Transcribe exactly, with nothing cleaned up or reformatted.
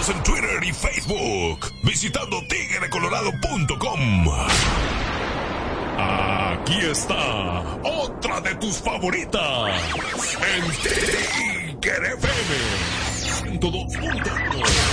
Síguenos en Twitter y Facebook visitando tigre colorado punto com. Aquí está otra de tus favoritas en Tigre F M ciento dos punto uno.